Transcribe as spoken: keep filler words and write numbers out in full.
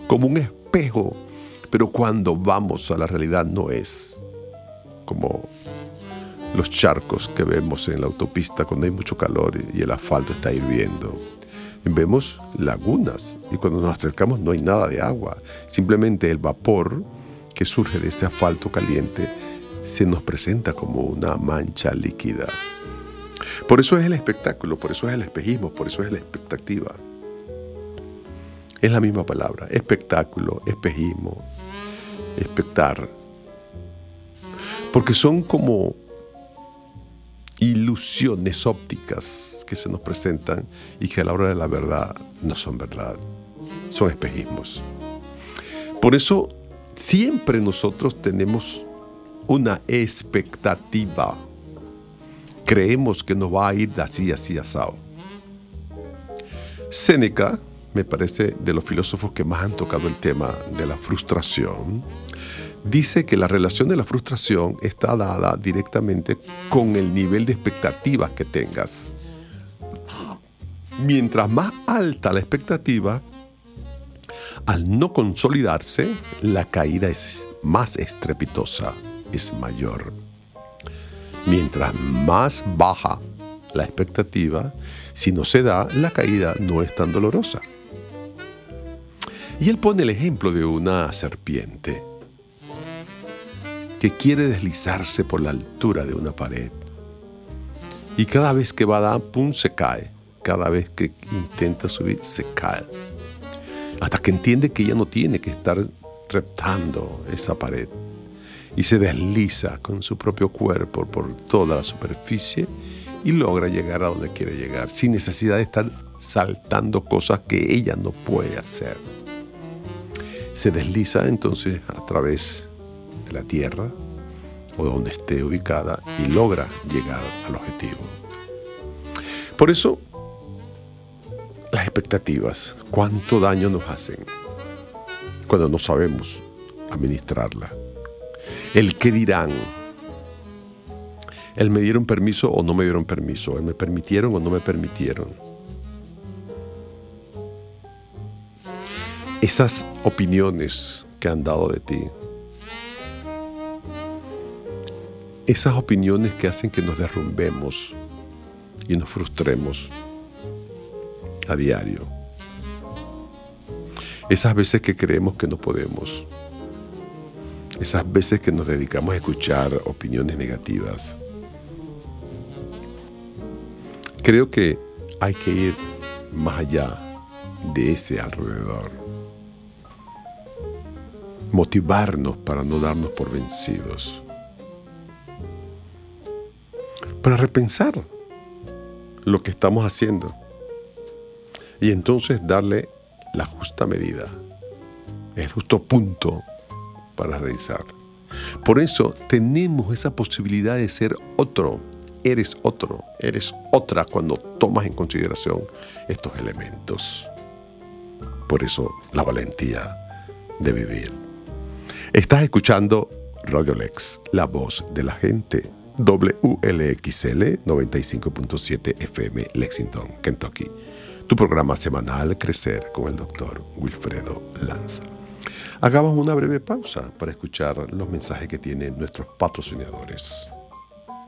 como un espejo, pero cuando vamos a la realidad no es como los charcos que vemos en la autopista cuando hay mucho calor y el asfalto está hirviendo. Vemos lagunas y cuando nos acercamos no hay nada de agua, simplemente el vapor que surge de ese asfalto caliente se nos presenta como una mancha líquida. Por eso es el espectáculo, por eso es el espejismo, por eso es la expectativa. Es la misma palabra, espectáculo, espejismo, expectar. Porque son como ilusiones ópticas que se nos presentan y que a la hora de la verdad no son verdad, son espejismos. Por eso siempre nosotros tenemos una expectativa. Creemos que nos va a ir así, así, asado. Séneca, me parece de los filósofos que más han tocado el tema de la frustración, dice que la relación de la frustración está dada directamente con el nivel de expectativas que tengas. Mientras más alta la expectativa, al no consolidarse, la caída es más estrepitosa, es mayor. Mientras más baja la expectativa, si no se da, la caída no es tan dolorosa. Y él pone el ejemplo de una serpiente que quiere deslizarse por la altura de una pared. Y cada vez que va a dar, pum, se cae. Cada vez que intenta subir, se cae. Hasta que entiende que ya no tiene que estar reptando esa pared. Y se desliza con su propio cuerpo por toda la superficie y logra llegar a donde quiere llegar, sin necesidad de estar saltando cosas que ella no puede hacer. Se desliza entonces a través de la tierra o donde esté ubicada y logra llegar al objetivo. Por eso, las expectativas, cuánto daño nos hacen cuando no sabemos administrarla. El qué dirán. El me dieron permiso o no me dieron permiso. El me permitieron o no me permitieron. Esas opiniones que han dado de ti. Esas opiniones que hacen que nos derrumbemos y nos frustremos a diario. Esas veces que creemos que no podemos. Esas veces que nos dedicamos a escuchar opiniones negativas. Creo que hay que ir más allá de ese alrededor. Motivarnos para no darnos por vencidos. Para repensar lo que estamos haciendo. Y entonces darle la justa medida, el justo punto para realizar. Por eso tenemos esa posibilidad de ser otro. Eres otro, eres otra cuando tomas en consideración estos elementos. Por eso la valentía de vivir. Estás escuchando Radio Lex, la voz de la gente. W L X L noventa y cinco punto siete F M, Lexington, Kentucky. Tu programa semanal Crecer con el doctor Wilfredo Lanza. Hagamos una breve pausa para escuchar los mensajes que tienen nuestros patrocinadores.